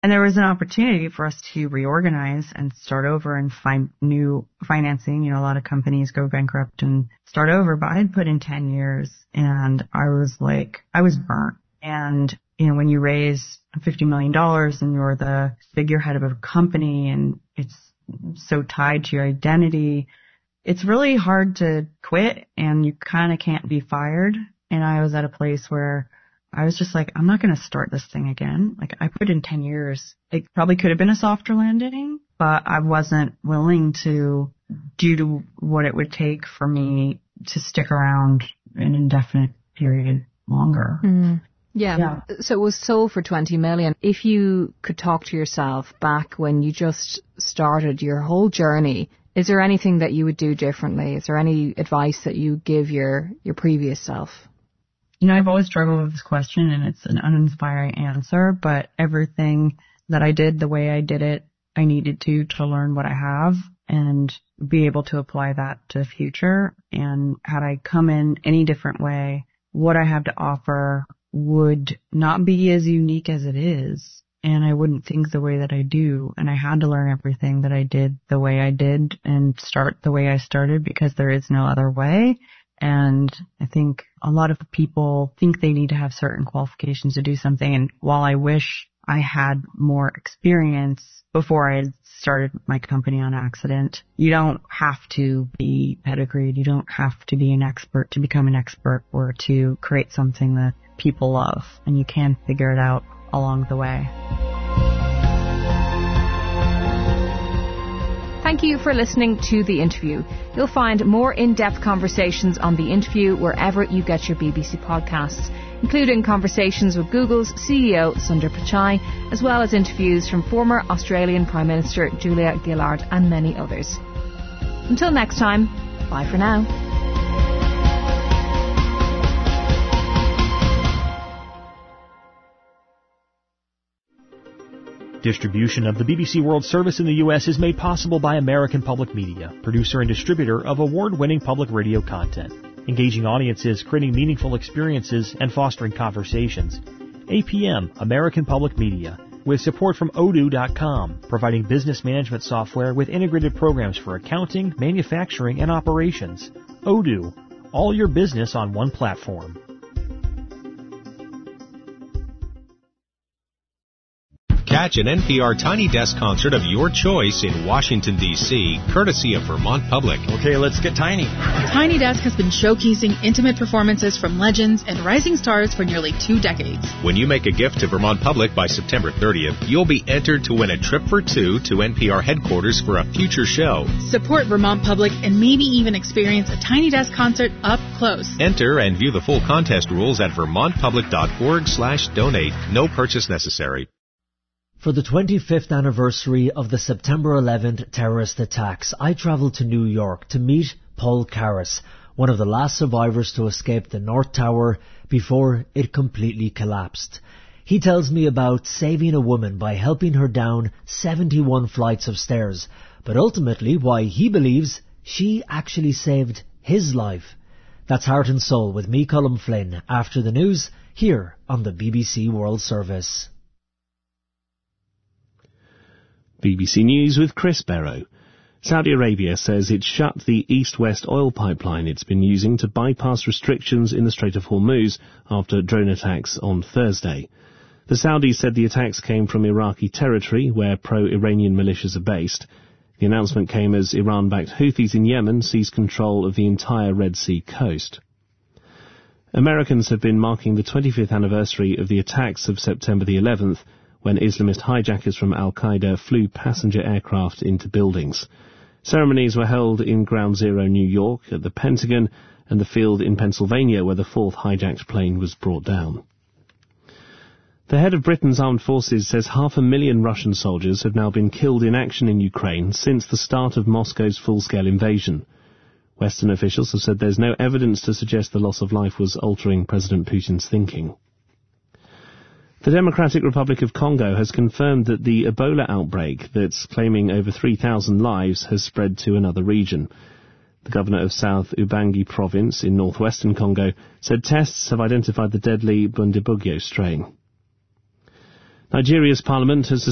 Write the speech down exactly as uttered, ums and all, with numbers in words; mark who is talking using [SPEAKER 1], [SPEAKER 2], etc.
[SPEAKER 1] And there was an opportunity for us to reorganize and start over and find new financing. You know, a lot of companies go bankrupt and start over, but I had put in ten years and I was like, I was burnt. And, you know, when you raise fifty million dollars and you're the figurehead of a company and it's so tied to your identity, it's really hard to quit and you kind of can't be fired. And I was at a place where I was just like, I'm not going to start this thing again. Like, I put in ten years. It probably could have been a softer landing, but I wasn't willing to, due to what it would take for me to stick around an indefinite period longer.
[SPEAKER 2] Mm. Yeah.
[SPEAKER 1] yeah.
[SPEAKER 2] So it was sold for twenty million. If you could talk to yourself back when you just started your whole journey, is there anything that you would do differently? Is there any advice that you give your, your previous self?
[SPEAKER 1] You know, I've always struggled with this question, and it's an uninspiring answer, but everything that I did, the way I did it, I needed to to learn what I have and be able to apply that to the future. And had I come in any different way, what I have to offer would not be as unique as it is, and I wouldn't think the way that I do. And I had to learn everything that I did the way I did and start the way I started because there is no other way. And I think a lot of people think they need to have certain qualifications to do something. And while I wish I had more experience before I had started my company on accident, you don't have to be pedigreed. You don't have to be an expert to become an expert or to create something that people love. And you can figure it out along the way.
[SPEAKER 2] Thank you for listening to The Interview. You'll find more in-depth conversations on The Interview wherever you get your B B C podcasts, including conversations with Google's C E O Sundar Pichai, as well as interviews from former Australian Prime Minister Julia Gillard and many others. Until next time, bye for now.
[SPEAKER 3] Distribution of the B B C World Service in the U S is made possible by American Public Media, producer and distributor of award-winning public radio content, engaging audiences, creating meaningful experiences, and fostering conversations. A P M, American Public Media, with support from odoo dot com, providing business management software with integrated programs for accounting, manufacturing, and operations. Odoo, all your business on one platform.
[SPEAKER 4] Catch an N P R Tiny Desk concert of your choice in Washington, D C, courtesy of Vermont Public.
[SPEAKER 5] Okay, let's get tiny.
[SPEAKER 6] Tiny Desk has been showcasing intimate performances from legends and rising stars for nearly two decades.
[SPEAKER 4] When you make a gift to Vermont Public by September thirtieth, you'll be entered to win a trip for two to N P R headquarters for a future show.
[SPEAKER 6] Support Vermont Public and maybe even experience a Tiny Desk concert up close.
[SPEAKER 4] Enter and view the full contest rules at vermontpublic.org slash donate. No purchase necessary.
[SPEAKER 7] For the twenty-fifth anniversary of the September eleventh terrorist attacks, I travelled to New York to meet Paul Karras, one of the last survivors to escape the North Tower before it completely collapsed. He tells me about saving a woman by helping her down seventy-one flights of stairs, but ultimately why he believes she actually saved his life. That's Heart and Soul with me, Colm Flynn, after the news, here on the B B C World Service.
[SPEAKER 8] B B C News with Chris Barrow. Saudi Arabia says it shut the east-west oil pipeline it's been using to bypass restrictions in the Strait of Hormuz after drone attacks on Thursday. The Saudis said the attacks came from Iraqi territory where pro-Iranian militias are based. The announcement came as Iran-backed Houthis in Yemen seized control of the entire Red Sea coast. Americans have been marking the twenty-fifth anniversary of the attacks of September the eleventh, when Islamist hijackers from Al-Qaeda flew passenger aircraft into buildings. Ceremonies were held in Ground Zero, New York, at the Pentagon, and the field in Pennsylvania where the fourth hijacked plane was brought down. The head of Britain's armed forces says half a million Russian soldiers have now been killed in action in Ukraine since the start of Moscow's full-scale invasion. Western officials have said there's no evidence to suggest the loss of life was altering President Putin's thinking. The Democratic Republic of Congo has confirmed that the Ebola outbreak that's claiming over three thousand lives has spread to another region. The governor of South Ubangi province in northwestern Congo said tests have identified the deadly Bundibugyo strain. Nigeria's parliament has